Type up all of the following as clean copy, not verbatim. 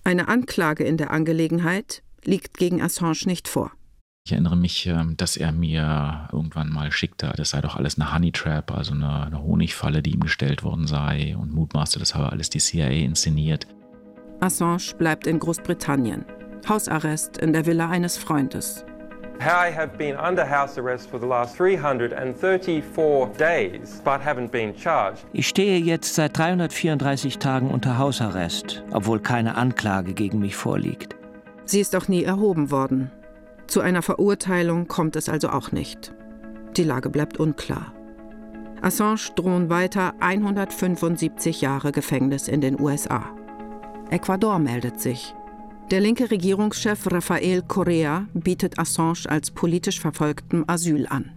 Eine Anklage in der Angelegenheit liegt gegen Assange nicht vor. Ich erinnere mich, dass er mir irgendwann mal schickte, das sei doch alles eine Honey Trap, also eine Honigfalle, die ihm gestellt worden sei, und mutmaßte, das habe alles die CIA inszeniert. Assange bleibt in Großbritannien. Hausarrest in der Villa eines Freundes. I have been under house arrest for the last 334 days, but haven't been charged. Ich stehe jetzt seit 334 Tagen unter Hausarrest, obwohl keine Anklage gegen mich vorliegt. Sie ist auch nie erhoben worden. Zu einer Verurteilung kommt es also auch nicht. Die Lage bleibt unklar. Assange drohen weiter 175 Jahre Gefängnis in den USA. Ecuador meldet sich. Der linke Regierungschef Rafael Correa bietet Assange als politisch Verfolgtem Asyl an.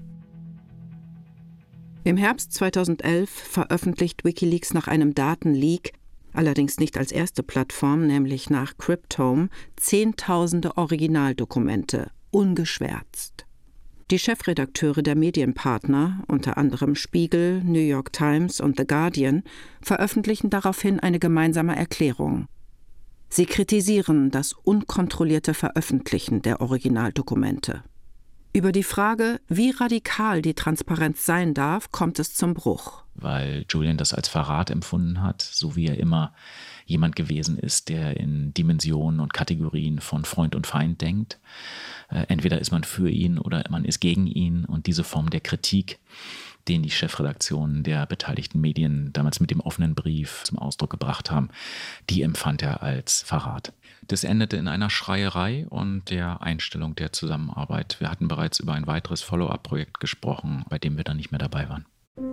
Im Herbst 2011 veröffentlicht WikiLeaks nach einem Datenleak, allerdings nicht als erste Plattform, nämlich nach Cryptome, Zehntausende Originaldokumente, ungeschwärzt. Die Chefredakteure der Medienpartner, unter anderem Spiegel, New York Times und The Guardian, veröffentlichen daraufhin eine gemeinsame Erklärung. Sie kritisieren das unkontrollierte Veröffentlichen der Originaldokumente. Über die Frage, wie radikal die Transparenz sein darf, kommt es zum Bruch. Weil Julian das als Verrat empfunden hat, so wie er immer jemand gewesen ist, der in Dimensionen und Kategorien von Freund und Feind denkt. Entweder ist man für ihn oder man ist gegen ihn, und diese Form der Kritik, den die Chefredaktionen der beteiligten Medien damals mit dem offenen Brief zum Ausdruck gebracht haben, die empfand er als Verrat. Das endete in einer Schreierei und der Einstellung der Zusammenarbeit. Wir hatten bereits über ein weiteres Follow-up-Projekt gesprochen, bei dem wir dann nicht mehr dabei waren.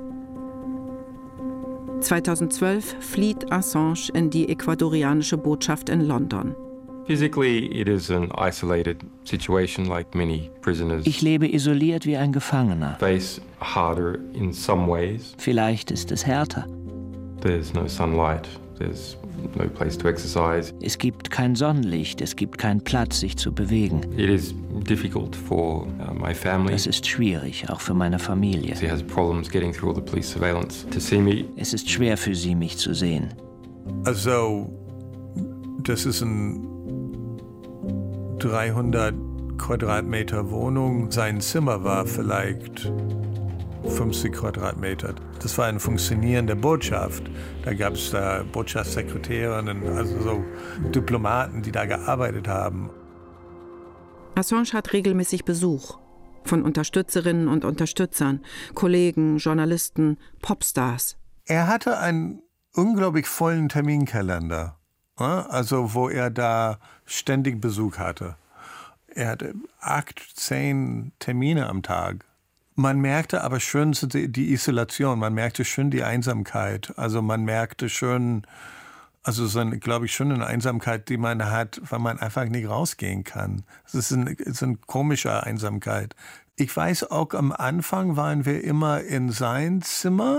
2012 flieht Assange in die ecuadorianische Botschaft in London. Physically, it is an isolated situation like many prisoners. Ich lebe isoliert wie ein Gefangener. Face harder in some ways. Vielleicht ist es härter. There's no sunlight. There's no place to exercise. Es gibt kein Sonnenlicht, es gibt keinen Platz, sich zu bewegen. It is difficult for my family. Es ist schwierig, auch für meine Familie. She has problems getting through all the police surveillance to see me. Es ist schwer für sie, mich zu sehen. Also, das ist ein 300 Quadratmeter Wohnung. Sein Zimmer war vielleicht 50 Quadratmeter. Das war eine funktionierende Botschaft. Da gab es Botschaftssekretärinnen, also so Diplomaten, die da gearbeitet haben. Assange hat regelmäßig Besuch von Unterstützerinnen und Unterstützern, Kollegen, Journalisten, Popstars. Er hatte einen unglaublich vollen Terminkalender, also wo er da ständig Besuch hatte. Er hatte 8, 10 Termine am Tag. Man merkte aber schon die Isolation, man merkte schon die Einsamkeit. Also man merkte schon, also so glaube ich, schon eine Einsamkeit, die man hat, weil man einfach nicht rausgehen kann. Es ist eine komische Einsamkeit. Ich weiß auch, am Anfang waren wir immer in sein Zimmer,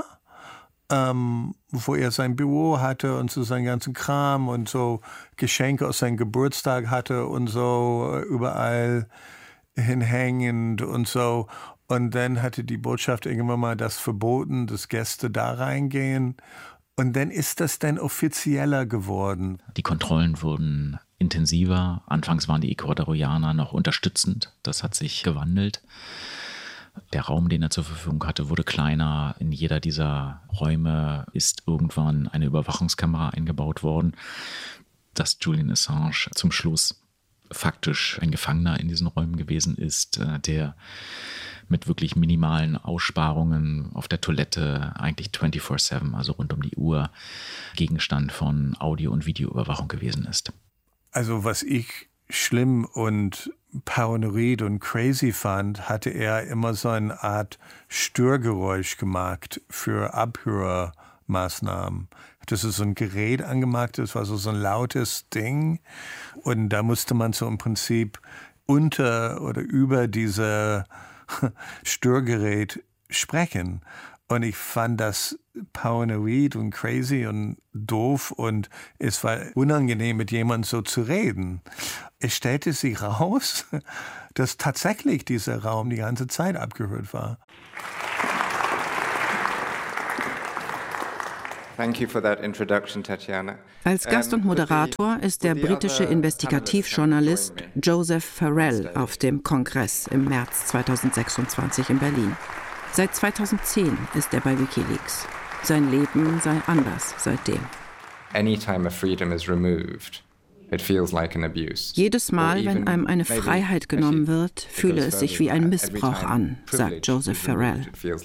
wo er sein Büro hatte und so seinen ganzen Kram und so Geschenke aus seinem Geburtstag hatte und so überall hinhängend und so. Und dann hatte die Botschaft irgendwann mal das verboten, dass Gäste da reingehen. Und dann ist das dann offizieller geworden. Die Kontrollen wurden intensiver. Anfangs waren die Ecuadorianer noch unterstützend. Das hat sich gewandelt. Der Raum, den er zur Verfügung hatte, wurde kleiner. In jeder dieser Räume ist irgendwann eine Überwachungskamera eingebaut worden, dass Julian Assange zum Schluss faktisch ein Gefangener in diesen Räumen gewesen ist, der mit wirklich minimalen Aussparungen auf der Toilette eigentlich 24/7, also rund um die Uhr, Gegenstand von Audio- und Videoüberwachung gewesen ist. Also was ich schlimm und paranoid und crazy fand, hatte er immer so eine Art Störgeräusch gemacht für Abhörmaßnahmen. Das ist so ein Gerät angemacht, das war so ein lautes Ding. Und da musste man so im Prinzip unter oder über diese Störgerät sprechen. Und ich fand das paranoid und crazy und doof und es war unangenehm, mit jemandem so zu reden. Es stellte sich raus, dass tatsächlich dieser Raum die ganze Zeit abgehört war. Thank you for that introduction, Tatjana. Als Gast und Moderator ist der britische Investigativjournalist Joseph Farrell auf dem Kongress im März 2026 in Berlin. Seit 2010 ist er bei WikiLeaks. Sein Leben sei anders seitdem. Anytime a freedom is removed, it feels like an abuse. Jedes Mal, wenn einem eine Freiheit genommen wird, fühle es sich wie ein Missbrauch an, sagt Joseph Farrell.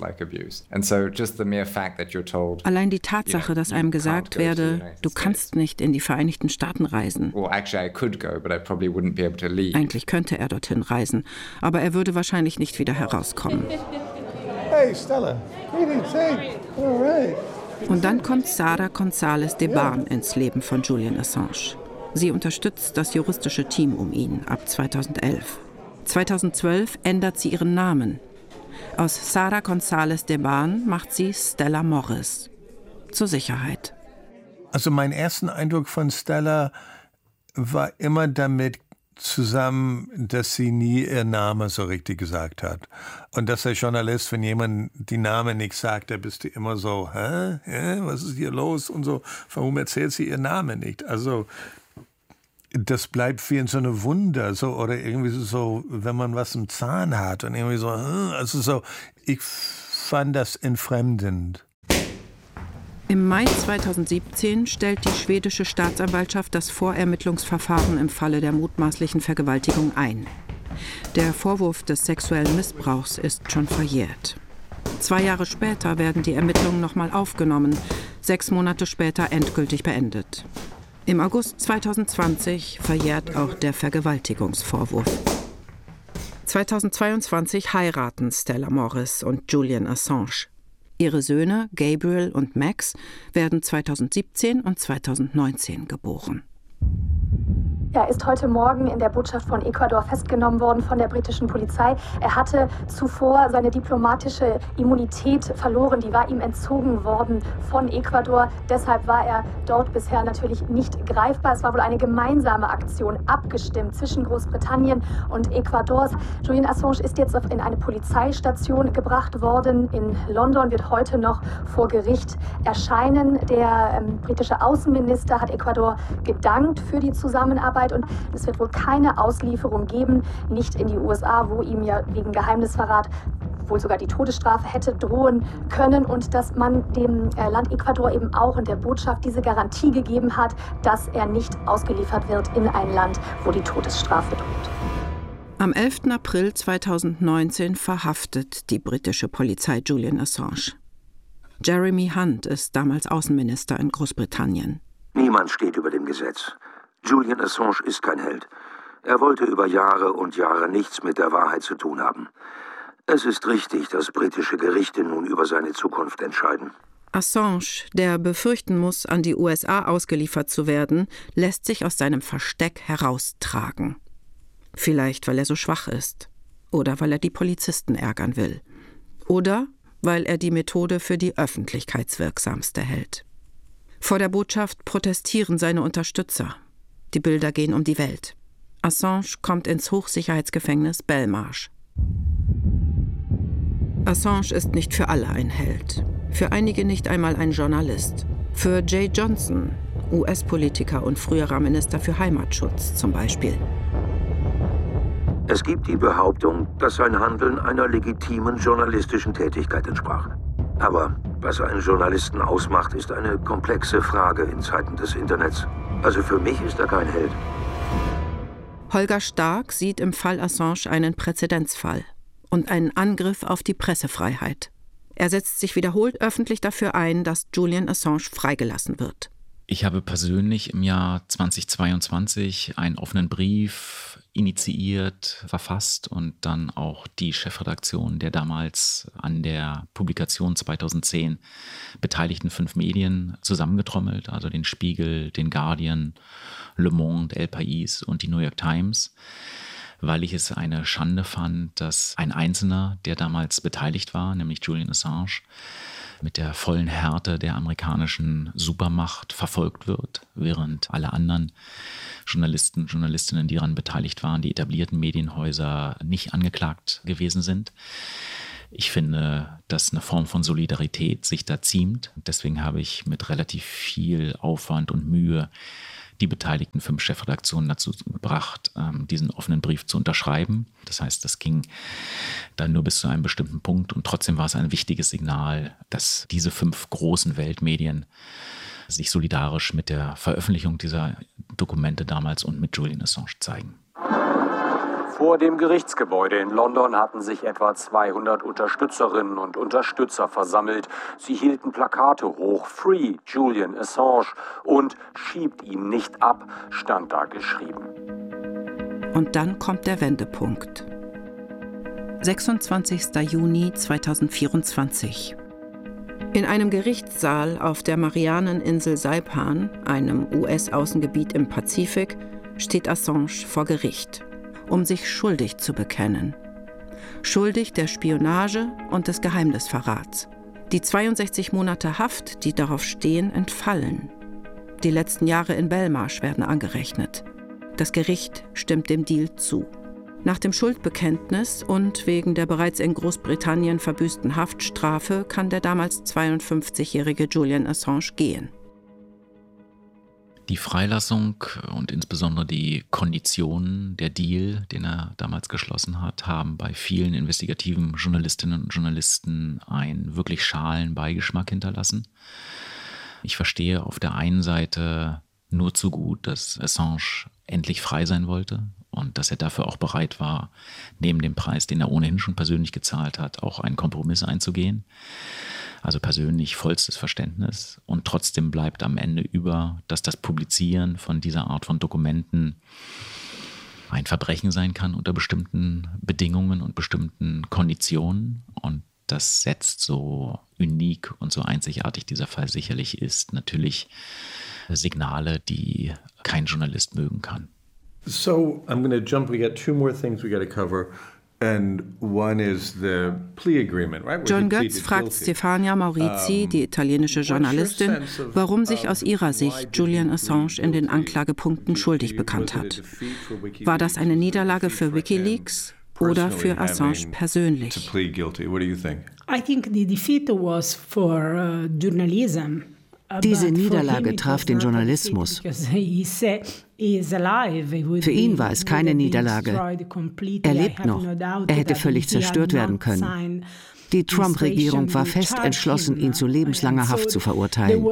Allein die Tatsache, dass einem gesagt werde, du kannst nicht in die Vereinigten Staaten reisen. Eigentlich könnte er dorthin reisen, aber er würde wahrscheinlich nicht wieder herauskommen. Hey Stella, greetings, hey, all right. Und dann kommt Sara González de Barn ins Leben von Julian Assange. Sie unterstützt das juristische Team um ihn ab 2011. 2012 ändert sie ihren Namen. Aus Sara González de Barn macht sie Stella Morris. Zur Sicherheit. Also mein erster Eindruck von Stella war immer damit zusammen, dass sie nie ihren Namen so richtig gesagt hat. Und dass der Journalist, wenn jemand die Namen nicht sagt, da bist du immer so, hä? Was ist hier los? Und so, warum erzählt sie ihren Namen nicht? Also das bleibt wie in so eine Wunder, so, oder irgendwie so, wenn man was im Zahn hat und irgendwie so, also so, ich fand das entfremdend. Im Mai 2017 stellt die schwedische Staatsanwaltschaft das Vorermittlungsverfahren im Falle der mutmaßlichen Vergewaltigung ein. Der Vorwurf des sexuellen Missbrauchs ist schon verjährt. 2 Jahre später werden die Ermittlungen nochmal aufgenommen, 6 Monate später endgültig beendet. Im August 2020 verjährt auch der Vergewaltigungsvorwurf. 2022 heiraten Stella Morris und Julian Assange. Ihre Söhne Gabriel und Max werden 2017 und 2019 geboren. Er ist heute Morgen in der Botschaft von Ecuador festgenommen worden von der britischen Polizei. Er hatte zuvor seine diplomatische Immunität verloren. Die war ihm entzogen worden von Ecuador. Deshalb war er dort bisher natürlich nicht greifbar. Es war wohl eine gemeinsame Aktion, abgestimmt zwischen Großbritannien und Ecuadors. Julian Assange ist jetzt in eine Polizeistation gebracht worden in London, wird heute noch vor Gericht erscheinen. Der britische Außenminister hat Ecuador gedankt für die Zusammenarbeit. Und es wird wohl keine Auslieferung geben, nicht in die USA, wo ihm ja wegen Geheimnisverrat wohl sogar die Todesstrafe hätte drohen können und dass man dem Land Ecuador eben auch in der Botschaft diese Garantie gegeben hat, dass er nicht ausgeliefert wird in ein Land, wo die Todesstrafe droht. Am 11. April 2019 verhaftet die britische Polizei Julian Assange. Jeremy Hunt ist damals Außenminister in Großbritannien. Niemand steht über dem Gesetz. Julian Assange ist kein Held. Er wollte über Jahre und Jahre nichts mit der Wahrheit zu tun haben. Es ist richtig, dass britische Gerichte nun über seine Zukunft entscheiden. Assange, der befürchten muss, an die USA ausgeliefert zu werden, lässt sich aus seinem Versteck heraustragen. Vielleicht, weil er so schwach ist. Oder weil er die Polizisten ärgern will. Oder weil er die Methode für die öffentlichkeitswirksamste hält. Vor der Botschaft protestieren seine Unterstützer. Die Bilder gehen um die Welt. Assange kommt ins Hochsicherheitsgefängnis Belmarsh. Assange ist nicht für alle ein Held. Für einige nicht einmal ein Journalist. Für Jay Johnson, US-Politiker und früherer Minister für Heimatschutz zum Beispiel. Es gibt die Behauptung, dass sein Handeln einer legitimen journalistischen Tätigkeit entsprach. Aber was einen Journalisten ausmacht, ist eine komplexe Frage in Zeiten des Internets. Also für mich ist er kein Held. Holger Stark sieht im Fall Assange einen Präzedenzfall und einen Angriff auf die Pressefreiheit. Er setzt sich wiederholt öffentlich dafür ein, dass Julian Assange freigelassen wird. Ich habe persönlich im Jahr 2022 einen offenen Brief initiiert, verfasst und dann auch die Chefredaktion der damals an der Publikation 2010 beteiligten 5 Medien zusammengetrommelt, also den Spiegel, den Guardian, Le Monde, El País und die New York Times, weil ich es eine Schande fand, dass ein Einzelner, der damals beteiligt war, nämlich Julian Assange, mit der vollen Härte der amerikanischen Supermacht verfolgt wird, während alle anderen Journalisten, Journalistinnen, die daran beteiligt waren, die etablierten Medienhäuser nicht angeklagt gewesen sind. Ich finde, dass eine Form von Solidarität sich da ziemt. Deswegen habe ich mit relativ viel Aufwand und Mühe die beteiligten 5 Chefredaktionen dazu gebracht, diesen offenen Brief zu unterschreiben. Das heißt, das ging dann nur bis zu einem bestimmten Punkt. Und trotzdem war es ein wichtiges Signal, dass diese 5 großen Weltmedien sich solidarisch mit der Veröffentlichung dieser Dokumente damals und mit Julian Assange zeigen. Vor dem Gerichtsgebäude in London hatten sich etwa 200 Unterstützerinnen und Unterstützer versammelt. Sie hielten Plakate hoch, Free Julian Assange und schiebt ihn nicht ab, stand da geschrieben. Und dann kommt der Wendepunkt. 26. Juni 2024. In einem Gerichtssaal auf der Marianeninsel Saipan, einem US-Außengebiet im Pazifik, steht Assange vor Gericht, um sich schuldig zu bekennen. Schuldig der Spionage und des Geheimnisverrats. Die 62 Monate Haft, die darauf stehen, entfallen. Die letzten Jahre in Belmarsh werden angerechnet. Das Gericht stimmt dem Deal zu. Nach dem Schuldbekenntnis und wegen der bereits in Großbritannien verbüßten Haftstrafe kann der damals 52-jährige Julian Assange gehen. Die Freilassung und insbesondere die Konditionen, der Deal, den er damals geschlossen hat, haben bei vielen investigativen Journalistinnen und Journalisten einen wirklich schalen Beigeschmack hinterlassen. Ich verstehe auf der einen Seite nur zu gut, dass Assange endlich frei sein wollte und dass er dafür auch bereit war, neben dem Preis, den er ohnehin schon persönlich gezahlt hat, auch einen Kompromiss einzugehen. Also persönlich vollstes Verständnis. Und trotzdem bleibt am Ende über, dass das Publizieren von dieser Art von Dokumenten ein Verbrechen sein kann unter bestimmten Bedingungen und bestimmten Konditionen. Und das setzt, so unique und so einzigartig dieser Fall sicherlich ist, natürlich Signale, die kein Journalist mögen kann. So, I'm going to jump. We got 2 more things we got to cover. And one is the plea agreement, right? John Götz fragt Stefania Maurizi, die italienische Journalistin, warum sich aus ihrer Sicht Julian Assange in den Anklagepunkten schuldig bekannt hat. War das eine Niederlage für WikiLeaks oder für Assange persönlich? I think the defeat was for journalism. Diese Niederlage traf den Journalismus. Für ihn war es keine Niederlage. Er lebt noch. Er hätte völlig zerstört werden können. Die Trump-Regierung war fest entschlossen, ihn zu lebenslanger Haft zu verurteilen.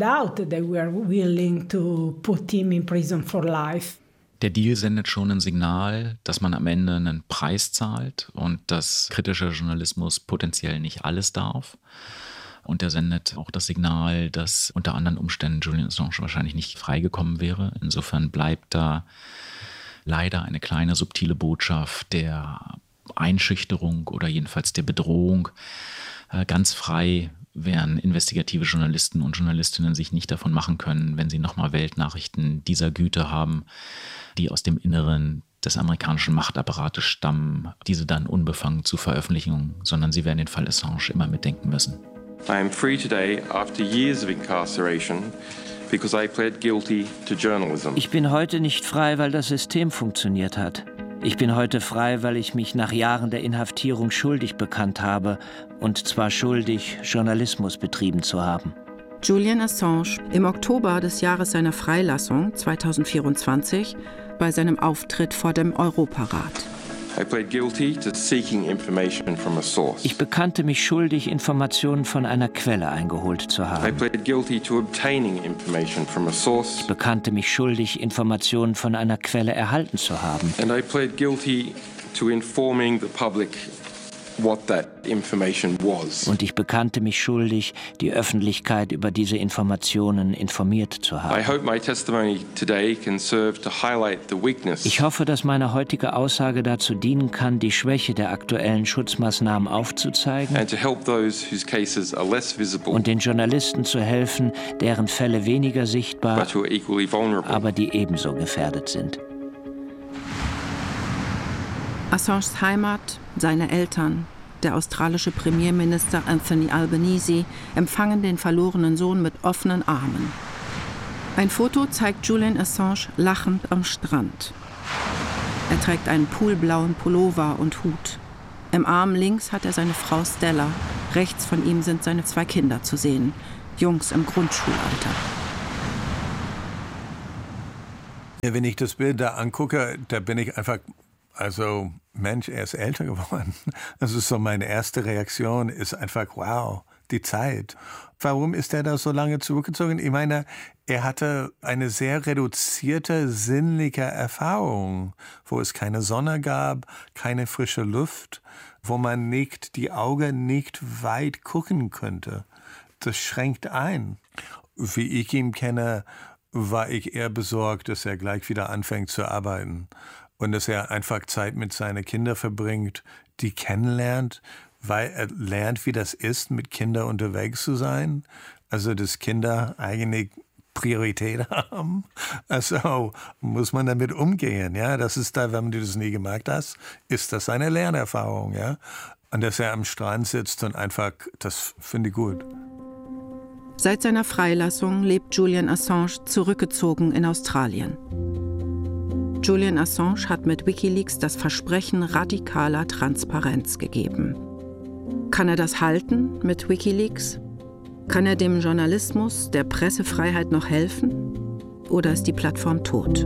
Der Deal sendet schon ein Signal, dass man am Ende einen Preis zahlt und dass kritischer Journalismus potenziell nicht alles darf. Und er sendet auch das Signal, dass unter anderen Umständen Julian Assange wahrscheinlich nicht freigekommen wäre. Insofern bleibt da leider eine kleine subtile Botschaft der Einschüchterung oder jedenfalls der Bedrohung. Ganz frei wären investigative Journalisten und Journalistinnen sich nicht davon machen können, wenn sie nochmal Weltnachrichten dieser Güte haben, die aus dem Inneren des amerikanischen Machtapparates stammen, diese dann unbefangen zu veröffentlichen, sondern sie werden den Fall Assange immer mitdenken müssen. I am free today after years of incarceration because I pled guilty to journalism. Ich bin heute nicht frei, weil das System funktioniert hat. Ich bin heute frei, weil ich mich nach Jahren der Inhaftierung schuldig bekannt habe, und zwar schuldig, Journalismus betrieben zu haben. Julian Assange im Oktober des Jahres seiner Freilassung 2024 bei seinem Auftritt vor dem Europarat. I pled guilty to seeking information from a source. Ich bekannte mich schuldig, Informationen von einer Quelle eingeholt zu haben. I pled guilty to obtaining information from a source. Ich bekannte mich schuldig, Informationen von einer Quelle erhalten zu haben. And I pled guilty to informing the public what that information was. Und ich bekannte mich schuldig, die Öffentlichkeit über diese Informationen informiert zu haben. I hope my testimony today can serve to highlight the weakness. Ich hoffe, dass meine heutige Aussage dazu dienen kann, die Schwäche der aktuellen Schutzmaßnahmen aufzuzeigen and to help those whose cases are less visible, und den Journalisten zu helfen, deren Fälle weniger sichtbar, but who are equally vulnerable. aber die ebenso gefährdet sind. Assanges Heimat, seine Eltern, der australische Premierminister Anthony Albanese empfangen den verlorenen Sohn mit offenen Armen. Ein Foto zeigt Julian Assange lachend am Strand. Er trägt einen poolblauen Pullover und Hut. Im Arm links hat er seine Frau Stella. Rechts von ihm sind seine 2 Kinder zu sehen. Jungs im Grundschulalter. Wenn ich das Bild da angucke, da bin ich einfach, also Mensch, er ist älter geworden. Das ist so meine erste Reaktion, ist einfach, wow, die Zeit. Warum ist er da so lange zurückgezogen? Ich meine, er hatte eine sehr reduzierte sinnliche Erfahrung, wo es keine Sonne gab, keine frische Luft, wo man nicht, die Augen nicht weit gucken könnte. Das schränkt ein. Wie ich ihn kenne, war ich eher besorgt, dass er gleich wieder anfängt zu arbeiten und dass er einfach Zeit mit seinen Kindern verbringt, die kennenlernt, weil er lernt, wie das ist, mit Kindern unterwegs zu sein. Also, dass Kinder eigentlich Priorität haben. Also muss man damit umgehen. Ja, das ist da, wenn du das nie gemacht hast, ist das eine Lernerfahrung. Ja, und dass er am Strand sitzt und einfach, das finde ich gut. Seit seiner Freilassung lebt Julian Assange zurückgezogen in Australien. Julian Assange hat mit WikiLeaks das Versprechen radikaler Transparenz gegeben. Kann er das halten mit WikiLeaks? Kann er dem Journalismus, der Pressefreiheit noch helfen? Oder ist die Plattform tot?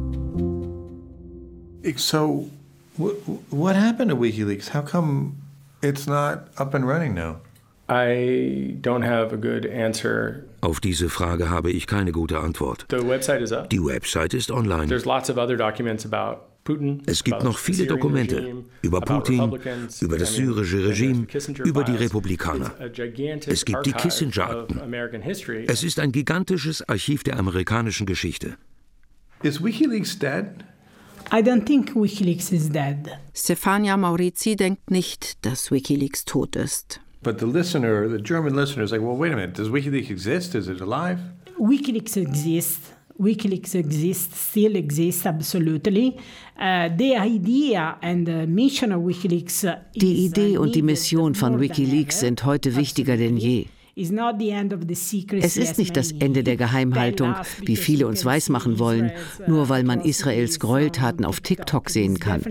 So, what happened to WikiLeaks? How come it's not up and running now? I don't have a good answer. Auf diese Frage habe ich keine gute Antwort. The website is up. Die Website ist online. There's lots of other documents about Putin. Es gibt noch viele Dokumente über Putin, über das syrische Regime, über die Republikaner. Es gibt die Kissinger-Akten. Es ist ein gigantisches Archiv der amerikanischen Geschichte. Is WikiLeaks dead? I don't think WikiLeaks is dead. Stefania Maurizi denkt nicht, dass WikiLeaks tot ist. But the German listener is like, well, wait a minute, does WikiLeaks exist? Is it alive? WikiLeaks exists. WikiLeaks exists, still exists, absolutely. The idea and the mission of WikiLeaks Die Idee und die Mission von WikiLeaks sind heute wichtiger denn je. Es ist nicht das Ende der Geheimhaltung, wie viele uns weismachen wollen, nur weil man Israels Gräueltaten auf TikTok sehen kann.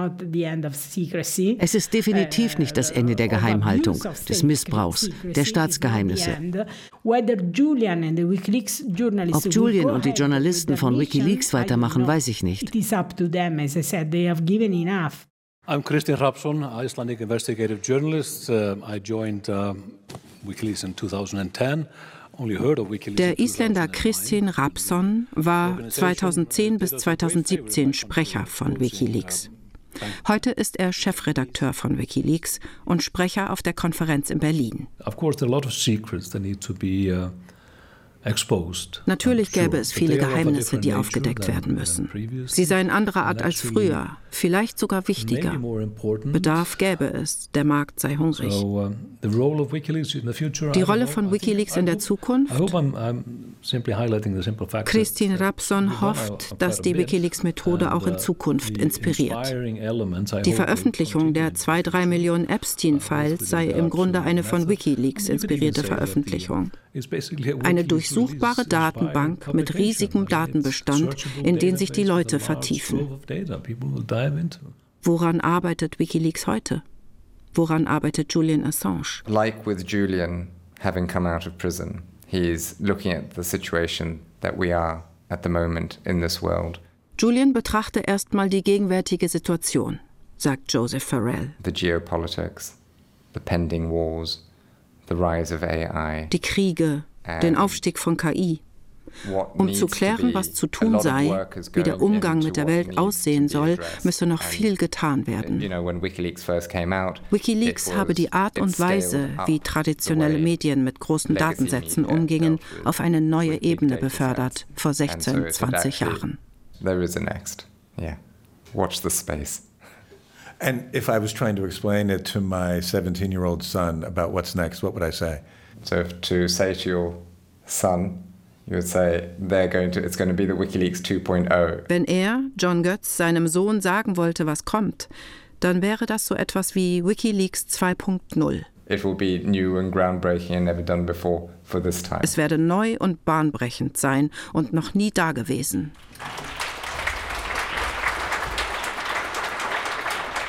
Es ist definitiv nicht das Ende der Geheimhaltung, des Missbrauchs, der Staatsgeheimnisse. Ob Julian und die Journalisten von WikiLeaks weitermachen, weiß ich nicht. I'm Christian Rapson, Icelandic investigative journalist. I joined WikiLeaks in 2010. Der Isländer Kristin Rapson war 2010 bis 2017 Sprecher von WikiLeaks. Heute ist er Chefredakteur von WikiLeaks und Sprecher auf der Konferenz in Berlin. Of course, there are a lot of secrets that need to be Natürlich gäbe es viele Geheimnisse, die aufgedeckt werden müssen. Sie seien anderer Art als früher, vielleicht sogar wichtiger. Bedarf gäbe es, der Markt sei hungrig. Die Rolle von WikiLeaks in der Zukunft? Kristin Rapson hofft, dass die WikiLeaks-Methode auch in Zukunft inspiriert. Die Veröffentlichung der 2-3 Millionen Epstein-Files sei im Grunde eine von WikiLeaks inspirierte Veröffentlichung. Eine durchsuchbare Datenbank mit riesigem Datenbestand, in den sich die Leute vertiefen. Woran arbeitet WikiLeaks heute? Woran arbeitet Julian Assange? Like with Julian having come out of prison, he's looking at the situation that we are at the moment in this world. Julian betrachte erstmal die gegenwärtige Situation, sagt Joseph Farrell. The geopolitics, the pending wars, the rise of AI. Die Kriege, den Aufstieg von KI. Um zu klären, was zu tun sei, wie der Umgang mit der Welt aussehen soll, müsse noch viel getan werden. WikiLeaks habe die Art und Weise, wie traditionelle Medien mit großen Datensätzen umgingen, auf eine neue Ebene befördert, vor 16, 20 Jahren. There is a next. Yeah. Watch the space. And if I was trying to explain it to my 17-year-old son about what's next, what would I say? So to say to your son, you would say it's going to be the WikiLeaks 2.0. Wenn er, John Götz, seinem Sohn sagen wollte, was kommt, dann wäre das so etwas wie WikiLeaks 2.0. It will be new and groundbreaking and never done before for this time. Es werde neu und bahnbrechend sein und noch nie dagewesen.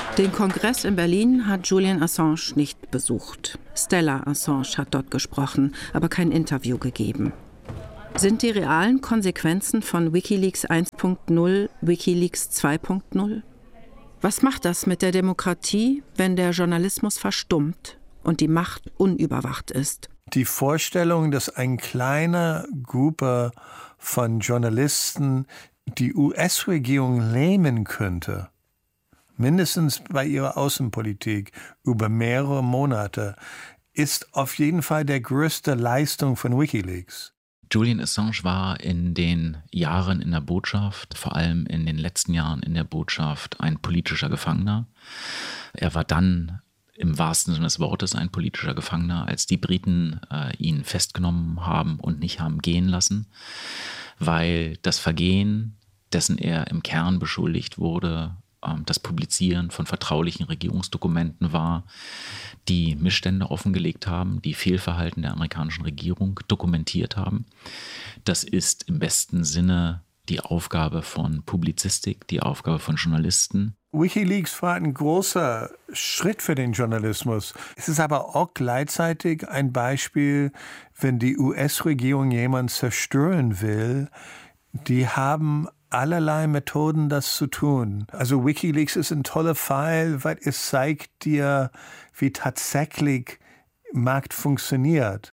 Den Kongress in Berlin hat Julian Assange nicht besucht. Stella Assange hat dort gesprochen, aber kein Interview gegeben. Sind die realen Konsequenzen von WikiLeaks 1.0 WikiLeaks 2.0? Was macht das mit der Demokratie, wenn der Journalismus verstummt und die Macht unüberwacht ist? Die Vorstellung, dass eine kleine Gruppe von Journalisten die US-Regierung lähmen könnte, mindestens bei ihrer Außenpolitik über mehrere Monate, ist auf jeden Fall der größte Leistung von WikiLeaks. Julian Assange war in den Jahren in der Botschaft, vor allem in den letzten Jahren in der Botschaft, ein politischer Gefangener. Er war dann im wahrsten Sinne des Wortes ein politischer Gefangener, als die Briten ihn festgenommen haben und nicht haben gehen lassen, weil das Vergehen, dessen er im Kern beschuldigt wurde, das Publizieren von vertraulichen Regierungsdokumenten war, die Missstände offengelegt haben, die Fehlverhalten der amerikanischen Regierung dokumentiert haben. Das ist im besten Sinne die Aufgabe von Publizistik, die Aufgabe von Journalisten. WikiLeaks war ein großer Schritt für den Journalismus. Es ist aber auch gleichzeitig ein Beispiel, wenn die US-Regierung jemanden zerstören will, die haben allerlei Methoden, das zu tun. Also WikiLeaks ist ein toller Fall, weil es zeigt dir, wie tatsächlich Markt funktioniert.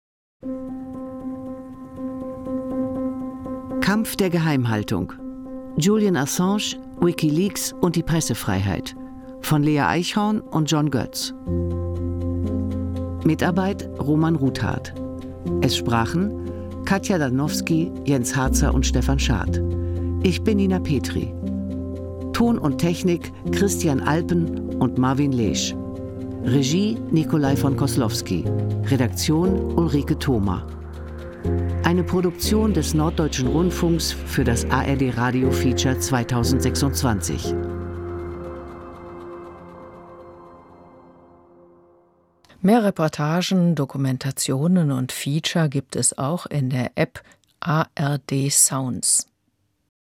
Kampf der Geheimhaltung. Julian Assange, WikiLeaks und die Pressefreiheit. Von Lea Eichhorn und John Götz. Mitarbeit Roman Ruthardt. Es sprachen Katja Danowski, Jens Harzer und Stefan Schad. Ich bin Nina Petri. Ton und Technik Christian Alpen und Marvin Lesch. Regie Nikolai von Koslowski. Redaktion Ulrike Thoma. Eine Produktion des Norddeutschen Rundfunks für das ARD Radio Feature 2026. Mehr Reportagen, Dokumentationen und Feature gibt es auch in der App ARD Sounds.